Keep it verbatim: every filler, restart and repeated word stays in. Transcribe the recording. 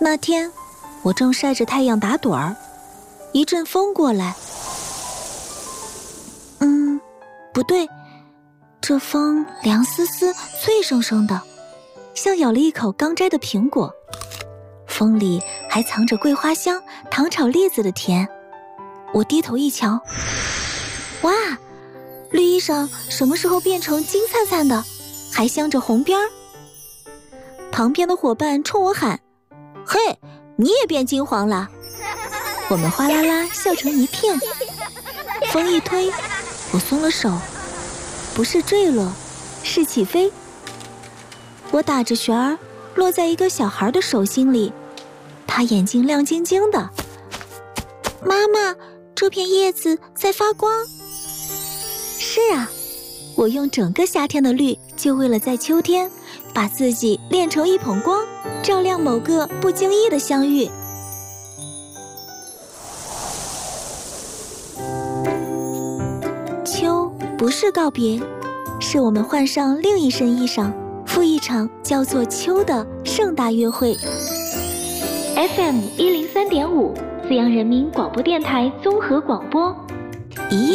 那天，我正晒着太阳打盹儿，一阵风过来。嗯，不对，这风凉丝丝、脆生生的，像咬了一口刚摘的苹果。风里还藏着桂花香、糖炒栗子的甜。我低头一瞧，哇，绿衣裳什么时候变成金灿灿的，还镶着红边儿？旁边的伙伴冲我喊：“嘿，你也变金黄了！”我们哗啦啦笑成一片。风一推，我松了手，不是坠落，是起飞。我打着旋儿，落在一个小孩的手心里，他眼睛亮晶晶的。妈妈，这片叶子在发光。是啊，我用整个夏天的绿，就为了在秋天把自己炼成一捧光，照亮某个不经意的相遇。秋不是告别，是我们换上另一身衣裳，赴一场叫做秋的盛大约会。 F M 一零三点五，资阳人民广播电台综合广播。 一